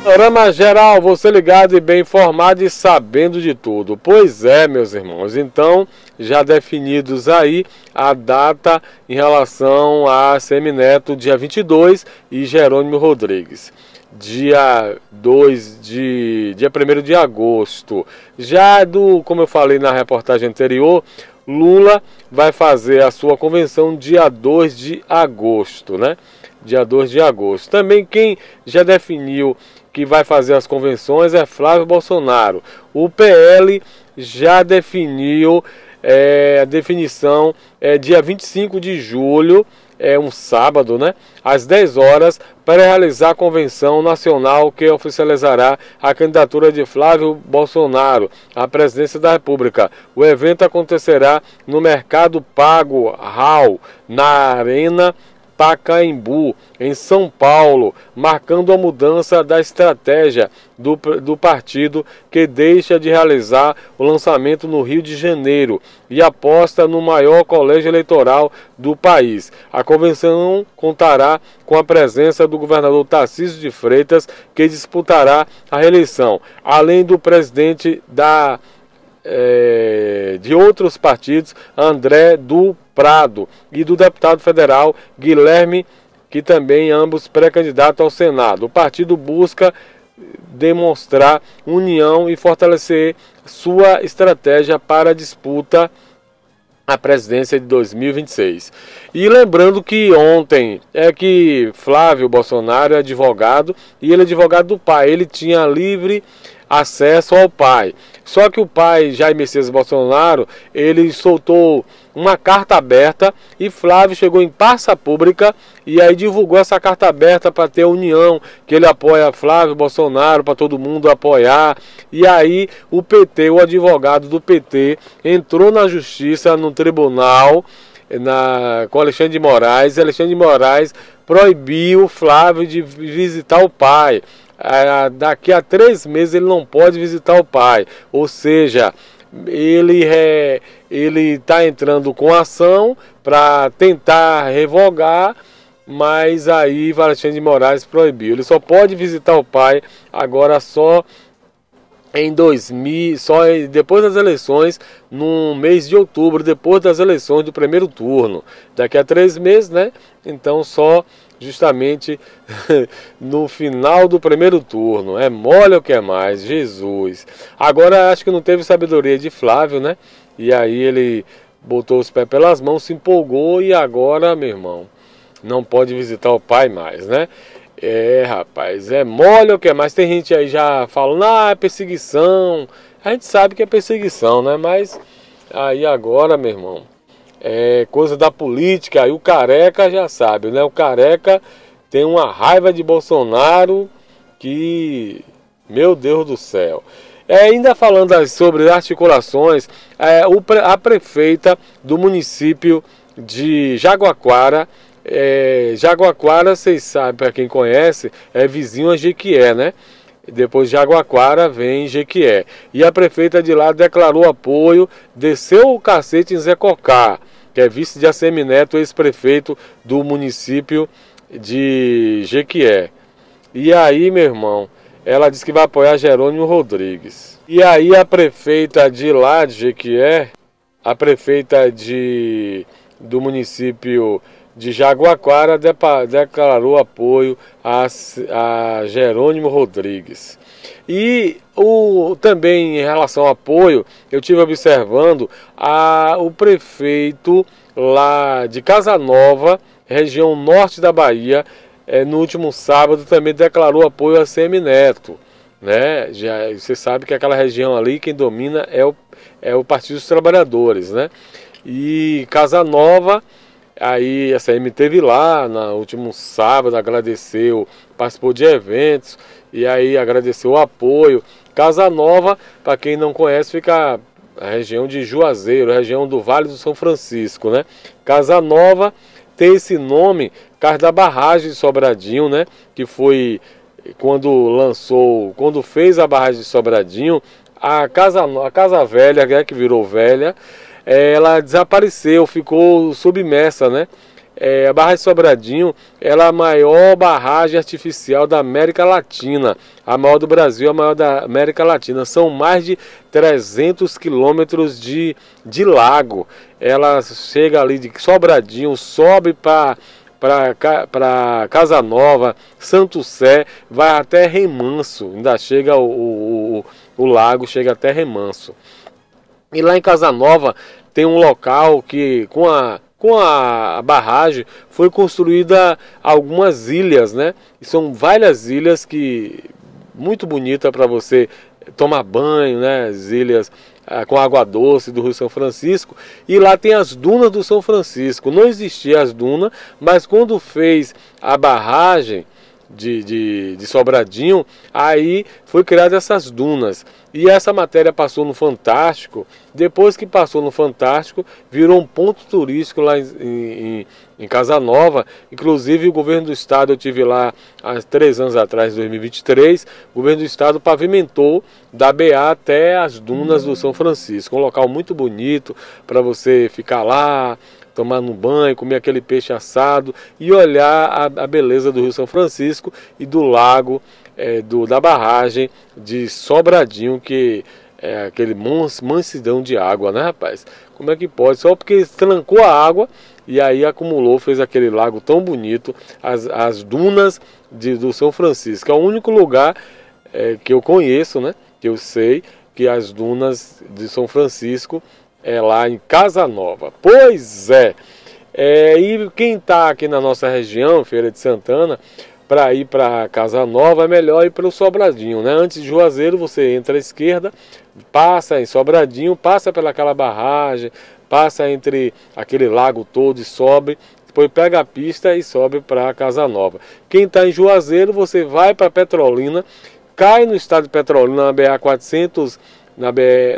Panorama geral, você ligado e bem informado e sabendo de tudo. Pois é, meus irmãos, então já definidos aí a data em relação a Semineto, dia 22, e Jerônimo Rodrigues, dia 1º de agosto. Já como eu falei na reportagem anterior, Lula vai fazer a sua convenção dia 2 de agosto, né? Dia 2 de agosto. Também quem já definiu que vai fazer as convenções é Flávio Bolsonaro. O PL já definiu a definição, dia 25 de julho, um sábado, né, às 10 horas, para realizar a convenção nacional que oficializará a candidatura de Flávio Bolsonaro à presidência da República. O evento acontecerá no Mercado Pago Hall, na Arena Pacaembu, em São Paulo, marcando a mudança da estratégia do partido, que deixa de realizar o lançamento no Rio de Janeiro e aposta no maior colégio eleitoral do país. A convenção contará com a presença do governador Tarcísio de Freitas, que disputará a reeleição, além do presidente de outros partidos, André do Prado, e do deputado federal Guilherme, que também ambos pré-candidatos ao Senado. O partido busca demonstrar união e fortalecer sua estratégia para a disputa à presidência de 2026. E lembrando que ontem que Flávio Bolsonaro é advogado, e ele é advogado do pai, ele tinha livre acesso ao pai. Só que o pai, Jair Messias Bolsonaro, ele soltou uma carta aberta e Flávio chegou em praça pública e aí divulgou essa carta aberta para ter união, que ele apoia Flávio Bolsonaro, para todo mundo apoiar. E aí o PT, o advogado do PT, entrou na justiça, no tribunal, com Alexandre de Moraes. Alexandre de Moraes proibiu Flávio de visitar o pai. Daqui a 3 meses ele não pode visitar o pai, ou seja, ele está entrando com ação para tentar revogar, mas aí Alexandre de Moraes proibiu. Ele só pode visitar o pai agora só em 2000, depois das eleições, no mês de outubro, depois das eleições do primeiro turno. Daqui a 3 meses, né? Então só justamente no final do primeiro turno. É mole ou quer mais? Jesus. Agora acho que não teve sabedoria de Flávio, né? E aí ele botou os pés pelas mãos, se empolgou e agora, meu irmão, não pode visitar o pai mais, né? Rapaz, é mole ou quer mais? Tem gente aí já falando, é perseguição. A gente sabe que é perseguição, né? Mas aí agora, meu irmão, é coisa da política, aí o Careca já sabe, né? O Careca tem uma raiva de Bolsonaro que, meu Deus do céu. Ainda falando sobre articulações, a prefeita do município de Jaguaquara, Jaguaquara, vocês sabem, para quem conhece, é vizinho a Jequié, né? Depois de Jaguaquara vem Jequié. E a prefeita de lá declarou apoio, desceu o cacete em Zé Cocá, que é vice de Assemineto, ex-prefeito do município de Jequié. E aí, meu irmão, ela disse que vai apoiar Jerônimo Rodrigues. E aí a prefeita de lá, de Jequié, a prefeita do município de Jaguaquara declarou apoio a Jerônimo Rodrigues. E também em relação ao apoio, eu estive observando o prefeito lá de Casanova, região norte da Bahia, no último sábado também declarou apoio a Semineto, né? Você sabe que aquela região ali, quem domina é o Partido dos Trabalhadores, né? E Casanova, aí a CM teve lá no último sábado, agradeceu, participou de eventos e aí agradeceu o apoio. Casanova, para quem não conhece, fica a região de Juazeiro, região do Vale do São Francisco, né? Casanova tem esse nome por causa da barragem de Sobradinho, né? Que foi quando fez a barragem de Sobradinho, a casa velha, que virou velha, ela desapareceu, ficou submersa, né? a barragem Sobradinho, ela é a maior barragem artificial da América Latina. A maior do Brasil, a maior da América Latina. São mais de 300 quilômetros de lago. Ela chega ali de Sobradinho, sobe para Casa Nova, Santo Sé, vai até Remanso. Ainda chega o lago, chega até Remanso. E lá em Casa Nova tem um local que com a barragem foi construída algumas ilhas, né? E são várias ilhas que muito bonita para você tomar banho, né? As ilhas com água doce do Rio São Francisco. E lá tem as dunas do São Francisco. Não existia as dunas, mas quando fez a barragem de Sobradinho, aí foi criada essas dunas. E essa matéria passou no Fantástico. Depois que passou no Fantástico, virou um ponto turístico lá em Casa Nova. Inclusive o governo do estado, eu tive lá há 3 anos atrás, 2023, o governo do estado pavimentou da BA até as dunas do São Francisco. Um local muito bonito para você ficar lá, tomar um banho, comer aquele peixe assado e olhar a beleza do Rio São Francisco e do lago, da barragem de Sobradinho, que é aquele mansidão de água, né, rapaz? Como é que pode? Só porque trancou a água e aí acumulou, fez aquele lago tão bonito, as dunas do São Francisco. É o único lugar que eu conheço, né, que eu sei que as dunas de São Francisco é lá em Casa Nova. Pois é. E quem está aqui na nossa região, Feira de Santana, para ir para Casa Nova é melhor ir para o Sobradinho, né? Antes de Juazeiro você entra à esquerda, passa em Sobradinho, passa pelaquela barragem, passa entre aquele lago todo e sobe, depois pega a pista e sobe para Casa Nova. Quem está em Juazeiro, você vai para Petrolina, cai no estado de Petrolina, na BA 400, na BR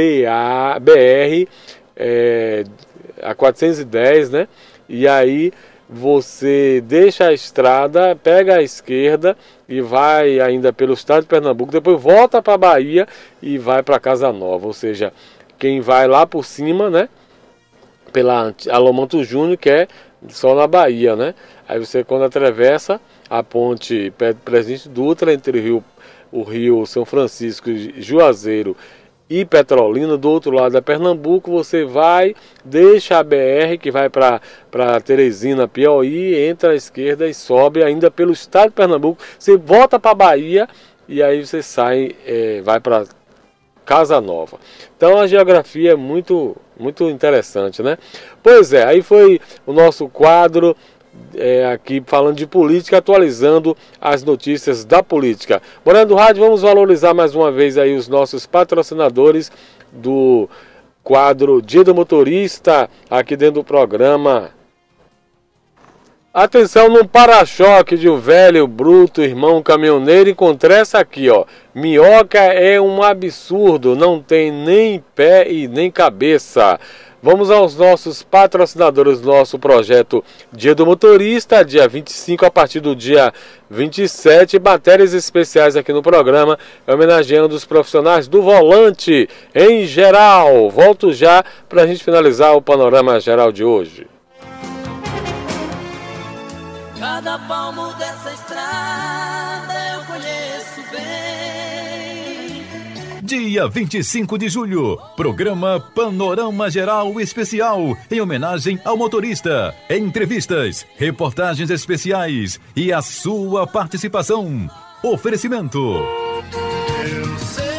a 410, né? E aí você deixa a estrada, pega a esquerda e vai ainda pelo estado de Pernambuco, depois volta para a Bahia e vai para Casa Nova. Ou seja, quem vai lá por cima, né, pela Alomanto Júnior, que é só na Bahia, né? Aí você, quando atravessa a ponte Presidente Dutra entre o Rio São Francisco, Juazeiro e Petrolina, do outro lado é Pernambuco, você vai, deixa a BR que vai para Teresina, Piauí, entra à esquerda e sobe ainda pelo estado de Pernambuco, você volta para a Bahia e aí você sai, vai para Casa Nova. Então a geografia é muito, muito interessante, né? Pois é, aí foi o nosso quadro aqui falando de política, atualizando as notícias da política. Morando Rádio, vamos valorizar mais uma vez aí os nossos patrocinadores do quadro Dia do Motorista, aqui dentro do programa. Atenção, num para-choque de um velho bruto, irmão caminhoneiro, encontrei essa aqui, ó. Minhoca é um absurdo, não tem nem pé e nem cabeça. Vamos aos nossos patrocinadores do nosso projeto Dia do Motorista, dia 25 a partir do dia 27, matérias especiais aqui no programa, homenageando os profissionais do volante em geral. Volto já para a gente finalizar o panorama geral de hoje. Cada palmo dessa estrada eu conheço bem. Dia 25 de julho, programa Panorama Geral Especial, em homenagem ao motorista. Entrevistas, reportagens especiais e a sua participação. Oferecimento. Eu sei,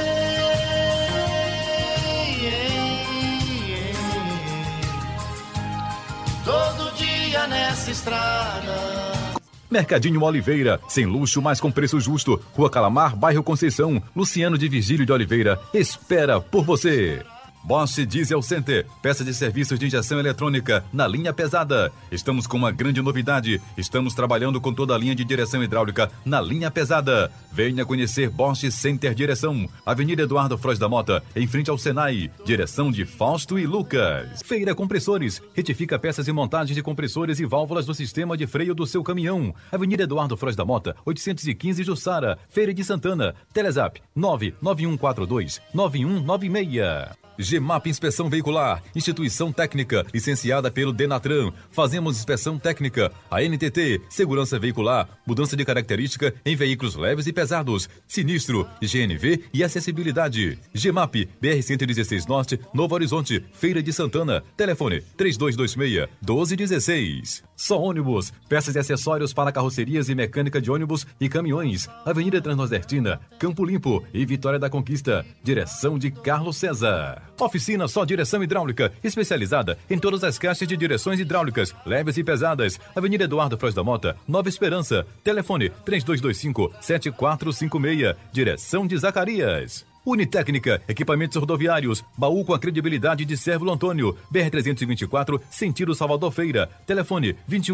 todo dia nessa estrada. Mercadinho Oliveira, sem luxo, mas com preço justo. Rua Calamar, bairro Conceição. Luciano de Virgílio de Oliveira espera por você. Bosch Diesel Center, peça de serviços de injeção eletrônica na linha pesada. Estamos com uma grande novidade. Estamos trabalhando com toda a linha de direção hidráulica na linha pesada. Venha conhecer Bosch Center Direção. Avenida Eduardo Frois da Mota, em frente ao Senai. Direção de Fausto e Lucas. Feira Compressores, retifica peças e montagens de compressores e válvulas do sistema de freio do seu caminhão. Avenida Eduardo Frois da Mota, 815 Jussara. Feira de Santana. Telezap 99142 9196. GEMAP Inspeção Veicular, instituição técnica licenciada pelo Denatran. Fazemos inspeção técnica, ANTT, segurança veicular, mudança de característica em veículos leves e pesados, sinistro, GNV e acessibilidade. GEMAP, BR-116 Norte, Novo Horizonte, Feira de Santana. Telefone 3226-1216. Só Ônibus, peças e acessórios para carrocerias e mecânica de ônibus e caminhões. Avenida Transnordestina, Campo Limpo e Vitória da Conquista. Direção de Carlos César. Oficina Só Direção Hidráulica, especializada em todas as caixas de direções hidráulicas, leves e pesadas. Avenida Eduardo Frois da Mota, Nova Esperança. Telefone 3225-7456. Direção de Zacarias. Unitécnica, equipamentos rodoviários, baú com a credibilidade de Sérvulo Antônio, BR-324, sentido Salvador Feira. Telefone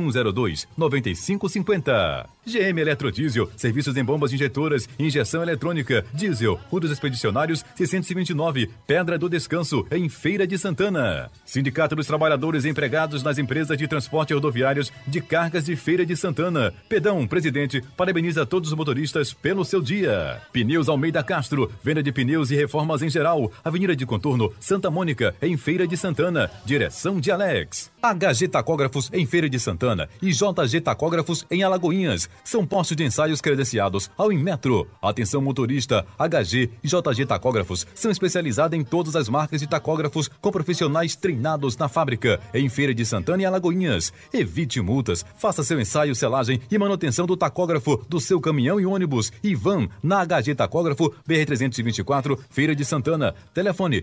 2102-9550. GM Eletrodiesel, serviços em bombas injetoras e injeção eletrônica. Diesel, Rua dos Expedicionários, 629, Pedra do Descanso, em Feira de Santana. Sindicato dos Trabalhadores Empregados nas Empresas de Transporte Rodoviários de Cargas de Feira de Santana. Pedão, presidente, parabeniza todos os motoristas pelo seu dia. Pneus Almeida Castro, venda de pneus e reformas em geral. Avenida de Contorno, Santa Mônica, em Feira de Santana. Direção de Alex. HG Tacógrafos, em Feira de Santana. E JG Tacógrafos, em Alagoinhas. São postos de ensaios credenciados ao Inmetro. Atenção motorista, HG e JG Tacógrafos são especializados em todas as marcas de tacógrafos com profissionais treinados na fábrica. Em Feira de Santana e Alagoinhas. Evite multas, faça seu ensaio, selagem e manutenção do tacógrafo do seu caminhão e ônibus e van na HG Tacógrafo, BR-324, Feira de Santana. Telefone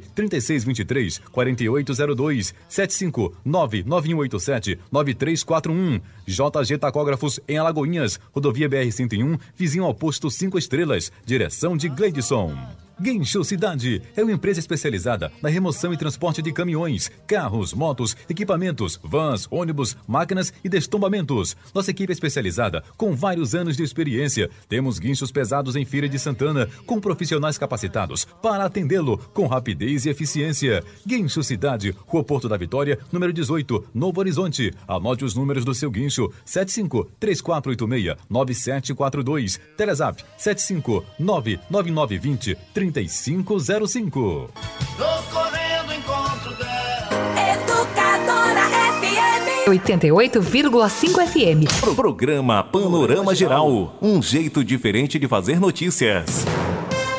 3623-4802, 759-9187-9341. JG Tacógrafos em Alagoinhas, rodovia BR-101, vizinho ao posto 5 estrelas, direção de Gleidson. Guincho Cidade é uma empresa especializada na remoção e transporte de caminhões, carros, motos, equipamentos, vans, ônibus, máquinas e destombamentos. Nossa equipe é especializada com vários anos de experiência. Temos guinchos pesados em Feira de Santana com profissionais capacitados para atendê-lo com rapidez e eficiência. Guincho Cidade, Rua Porto da Vitória, número 18, Novo Horizonte. Anote os números do seu guincho: 75-3486-9742. Telezap 759-9920-3505. Tô correndo encontro dela. Educadora FM 88,5 FM. Programa Panorama Geral, um jeito diferente de fazer notícias.